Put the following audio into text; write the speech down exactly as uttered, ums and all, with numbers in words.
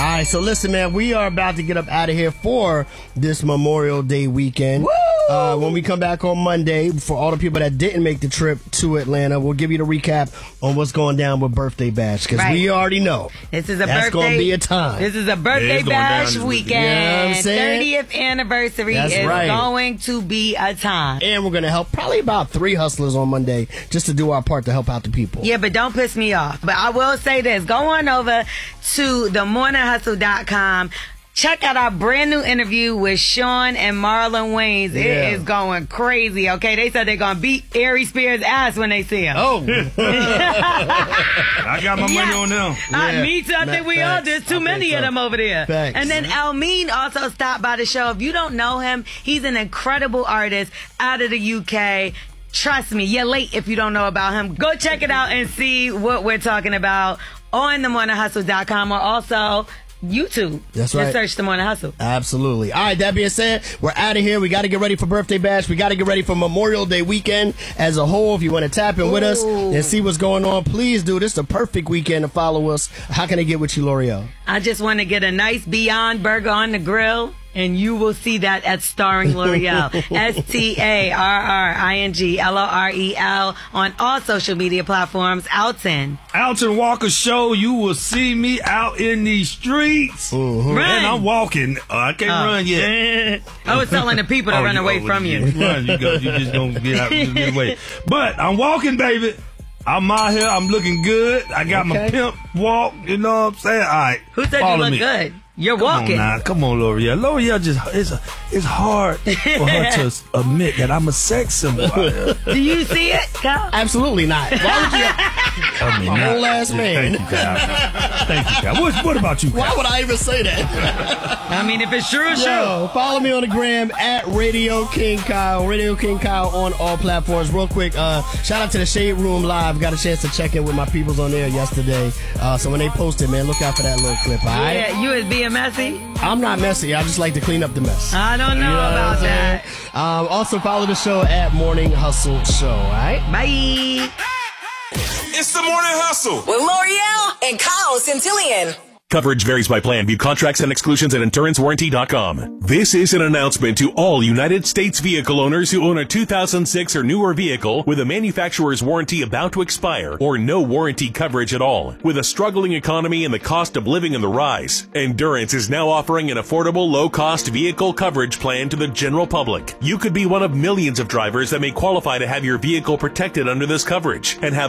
right, so listen, man, we are about to get up out of here for this Memorial Day weekend. Woo! Uh, when we come back on Monday, for all the people that didn't make the trip to Atlanta, we'll give you the recap on what's going down with Birthday Bash, because Right. we already know This is a that's birthday. going to be a time. This is a Yeah, birthday it's going down bash this weekend. weekend. You know what I'm saying? thirtieth anniversary That's is right. going to be a time. And we're going to help probably about three hustlers on Monday just to do our part to help out the people. Yeah, but don't piss me off. But I will say this. Go on over to the morning hustle dot com. Check out our brand new interview with Sean and Marlon Wayans. Yeah. It is going crazy, okay? They said they're going to beat Ari Spears' ass when they see him. Oh. I got my money Yeah. on them. Uh, Yeah. me too. I think we all. Facts. There's too I many think of so. them over there. Facts. And then Almeen also stopped by the show. If you don't know him, he's an incredible artist out of the U K. Trust me, you're late if you don't know about him. Go check it out and see what we're talking about on the morning hustle dot com or also YouTube. That's right. Just search The Morning Hustle. Absolutely. All right, that being said, we're out of here. We got to get ready for Birthday Bash. We got to get ready for Memorial Day weekend as a whole. If you want to tap in with us and see what's going on, please do. This is the perfect weekend to follow us. How can I get with you, L'Oreal? I just want to get a nice Beyond Burger on the grill, and you will see that at Starring L'Oreal. S T A R R I N G L O R E L on all social media platforms. Alton. Alton Walker Show. You will see me out in these streets. Mm-hmm. Run. And I'm walking. Uh, I can't Oh. run yet. I was telling the people to Oh, run you- away oh, from you. Run. You, go, you just going to get out just get away. But I'm walking, baby. I'm out here. I'm looking good. I got my Okay. pimp walk. You know what I'm saying? All right. Who said Follow you look me. good? You're Come walking. on now. Come on, L'Oreal. L'Oreal just, it's, it's hard for her to admit that I'm a sex symbol. Do you see it, Kyle? Absolutely not. Why would you? I mean, A not- whole ass man. Thank you, Kyle. Thank you, Kyle. What, what about you, Kyle? Why would I even say that? I mean, if it's true, it's true. Yo, follow me on the gram at Radio King Kyle. Radio King Kyle on all platforms. Real quick, uh, shout out to the Shade Room Live. Got a chance to check in with my peoples on there yesterday. Uh, so when they posted, man, look out for that little clip, all right? Yeah, you is being messy. I'm not messy. I just like to clean up the mess. I don't know, You know what I'm about saying? that. Um, also follow the show at Morning Hustle Show, all right? Bye. It's the Morning Hustle with L'Oreal and Kyle Centillion. Coverage varies by plan. View contracts and exclusions at endurance warranty dot com. This is an announcement to all United States vehicle owners who own a two thousand six or newer vehicle with a manufacturer's warranty about to expire or no warranty coverage at all. With a struggling economy and the cost of living on the rise, Endurance is now offering an affordable, low-cost vehicle coverage plan to the general public. You could be one of millions of drivers that may qualify to have your vehicle protected under this coverage and have